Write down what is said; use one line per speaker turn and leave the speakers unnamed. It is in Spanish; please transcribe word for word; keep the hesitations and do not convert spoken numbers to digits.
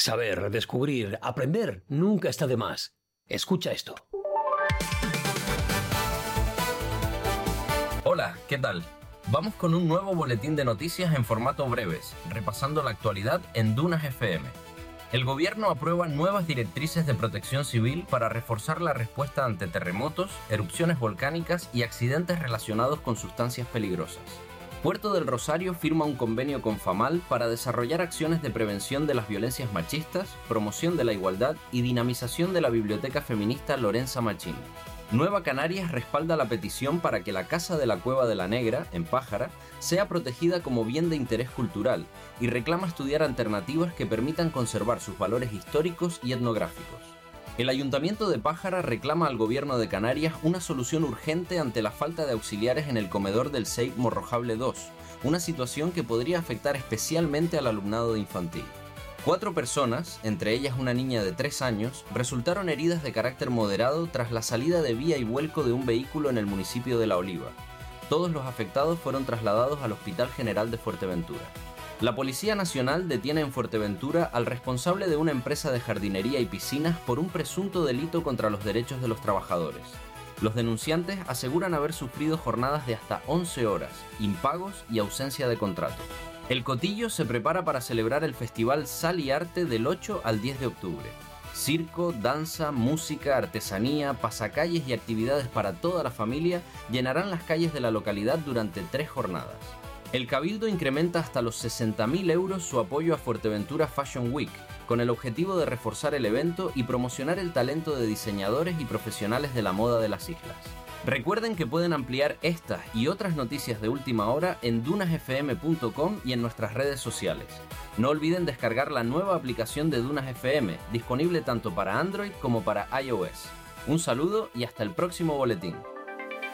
Saber, descubrir, aprender, nunca está de más. Escucha esto.
Hola, ¿qué tal? Vamos con un nuevo boletín de noticias en formato breves, repasando la actualidad en Dunas F M. El gobierno aprueba nuevas directrices de protección civil para reforzar la respuesta ante terremotos, erupciones volcánicas y accidentes relacionados con sustancias peligrosas. Puerto del Rosario firma un convenio con FAMAL para desarrollar acciones de prevención de las violencias machistas, promoción de la igualdad y dinamización de la biblioteca feminista Lorenza Machín. Nueva Canarias respalda la petición para que la Casa de la Cueva de la Negra, en Pájara, sea protegida como bien de interés cultural y reclama estudiar alternativas que permitan conservar sus valores históricos y etnográficos. El Ayuntamiento de Pájara reclama al Gobierno de Canarias una solución urgente ante la falta de auxiliares en el comedor del S E I P Morrojable dos, una situación que podría afectar especialmente al alumnado de infantil. Cuatro personas, entre ellas una niña de tres años, resultaron heridas de carácter moderado tras la salida de vía y vuelco de un vehículo en el municipio de La Oliva. Todos los afectados fueron trasladados al Hospital General de Fuerteventura. La Policía Nacional detiene en Fuerteventura al responsable de una empresa de jardinería y piscinas por un presunto delito contra los derechos de los trabajadores. Los denunciantes aseguran haber sufrido jornadas de hasta once horas, impagos y ausencia de contrato. El Cotillo se prepara para celebrar el Festival Sal y Arte del ocho al diez de octubre. Circo, danza, música, artesanía, pasacalles y actividades para toda la familia llenarán las calles de la localidad durante tres jornadas. El Cabildo incrementa hasta los sesenta mil euros su apoyo a Fuerteventura Fashion Week, con el objetivo de reforzar el evento y promocionar el talento de diseñadores y profesionales de la moda de las islas. Recuerden que pueden ampliar estas y otras noticias de última hora en dunas f m punto com y en nuestras redes sociales. No olviden descargar la nueva aplicación de Dunas F M, disponible tanto para Android como para iOS. Un saludo y hasta el próximo boletín.